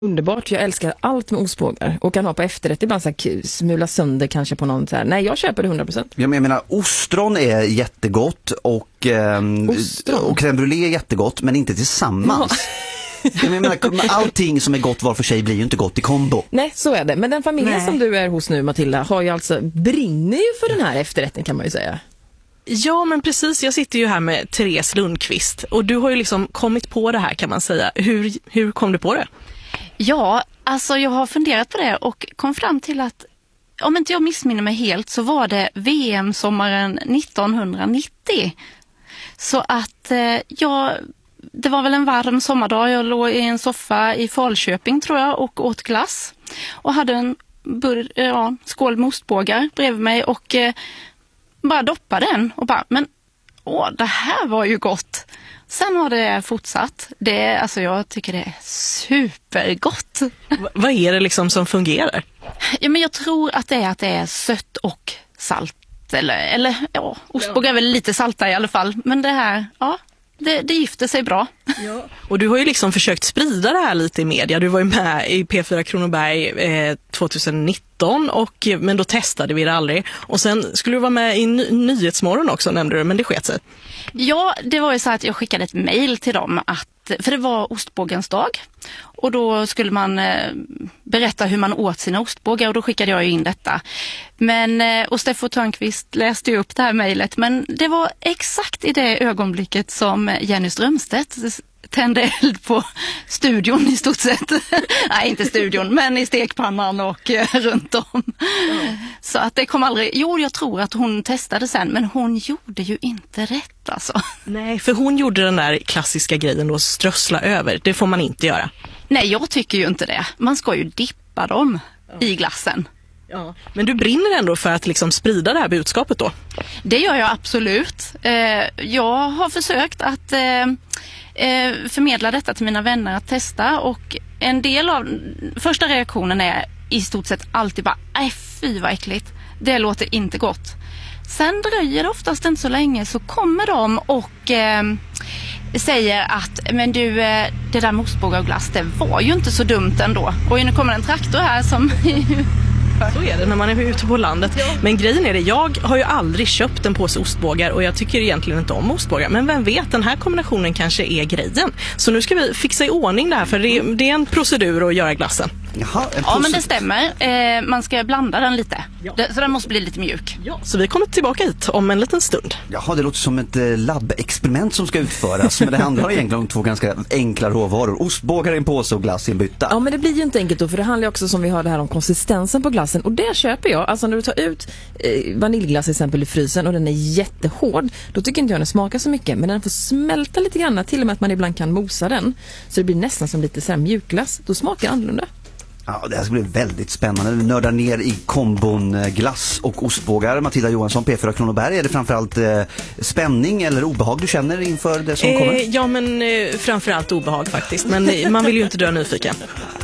Underbart, jag älskar allt med ostbågar och kan ha på efterrätt, ibland så här smula sönder kanske på någon så här. Nej, jag köper det 100%. Jag menar, ostron är jättegott och crème brûlée är jättegott, men inte tillsammans. Ja. Jag menar, allting som är gott var för sig blir ju inte gott i kombo. Nej, så är det. Men den familjen som du är hos nu, Matilda, har ju alltså, brinner ju för den här efterrätten kan man ju säga. Ja, men precis. Jag sitter ju här med Therese Lundqvist och du har ju liksom kommit på det här kan man säga. Hur kom du på det? Ja, alltså jag har funderat på det och kom fram till att om inte jag missminner mig helt så var det VM-sommaren 1990. Så att det var väl en varm sommardag. Jag låg i en soffa i Falköping tror jag och åt glass. Och hade en skål med ostbågar bredvid mig och bara doppade den och bara, men det här var ju gott. Sen har det fortsatt. Jag tycker det är supergott. Vad är det liksom som fungerar? Ja, men jag tror att det är sött och salt. Eller ostbågar är väl lite salta i alla fall. Men det här, det gifter sig bra. Ja. Och du har ju liksom försökt sprida det här lite i media. Du var ju med i P4 Kronoberg 2019 men då testade vi det aldrig. Och sen skulle du vara med i Nyhetsmorgon också nämnde du, men det sket sig. Ja, det var ju så att jag skickade ett mejl till dem för det var ostbågens dag och då skulle man berätta hur man åt sina ostbågar och då skickade jag in detta. Och Steffo Törnqvist läste ju upp det här mejlet, men det var exakt i det ögonblicket som Jenny Strömstedt tände eld på studion i stort sett. Nej, inte studion, men i stekpannan och runt om. Så att det kom aldrig. Jo, jag tror att hon testade sen, men hon gjorde ju inte rätt alltså. Nej, för hon gjorde den där klassiska grejen då, strössla över. Det får man inte göra. Nej, jag tycker ju inte det. Man ska ju dippa dem i glassen. Ja, men du brinner ändå för att liksom sprida det här budskapet då? Det gör jag absolut. Jag har försökt att förmedla detta till mina vänner att testa och en del av första reaktionen är i stort sett alltid bara fy vad äckligt, det låter inte gott. Sen dröjer det oftast inte så länge så kommer de och säger att men du, det där med ostbågar och glass det var ju inte så dumt ändå. Och nu kommer en traktor här som så är det när man är ute på landet. Ja. Men grejen är det, jag har ju aldrig köpt en påse ostbågar och jag tycker egentligen inte om ostbågar. Men vem vet, den här kombinationen kanske är grejen. Så nu ska vi fixa i ordning det här för det är en procedur att göra glassen. Jaha, ja, men det stämmer. Man ska blanda den lite. Ja. Så den måste bli lite mjuk. Ja, så vi kommer tillbaka hit om en liten stund. Jaha, det låter som ett labbexperiment som ska utföras. Men det handlar egentligen om två ganska enkla råvaror. Ostbågar i en påse och glass i en bytta. Ja, men det blir ju inte enkelt då, för det handlar ju också som vi har det här om konsistensen på glassen. Och det köper jag. Alltså när du tar ut vaniljglass till exempel i frysen och den är jättehård, då tycker inte jag den smakar så mycket. Men den får smälta lite grann, till och med att man ibland kan mosa den. Så det blir nästan som lite så här mjukglass. Då smakar det annorlunda. Ja, det här ska bli väldigt spännande. Vi nördar ner i kombon glass och ostbågar. Matilda Johansson, P4 Kronoberg. Är det framförallt spänning eller obehag du känner inför det som kommer? Ja, men framförallt obehag faktiskt. Men man vill ju inte dö nyfiken.